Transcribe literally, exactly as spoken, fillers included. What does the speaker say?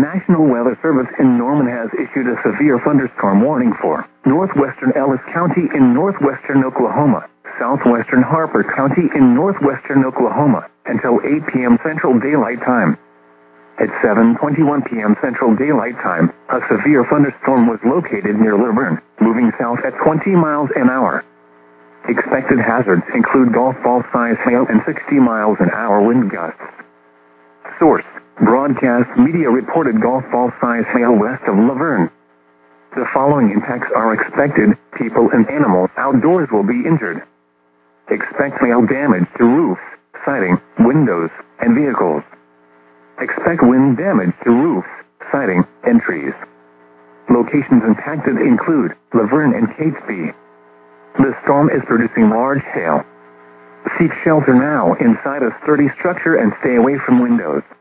National Weather Service in Norman has issued a severe thunderstorm warning for northwestern Ellis County in northwestern Oklahoma, southwestern Harper County in northwestern Oklahoma, until eight p m Central Daylight Time. At seven twenty-one p m Central Daylight Time, a severe thunderstorm was located near Laverne, moving south at twenty miles an hour. Expected hazards include golf ball-size hail and sixty miles an hour wind gusts. Source: Broadcast Media reported golf ball-size hail west of Laverne. The following impacts are expected: people and animals outdoors will be injured. Expect hail damage to roofs, siding, windows, and vehicles. Expect wind damage to roofs, siding, and trees. Locations impacted include Laverne and Catesby. The storm is producing large hail. Seek shelter now inside a sturdy structure and stay away from windows.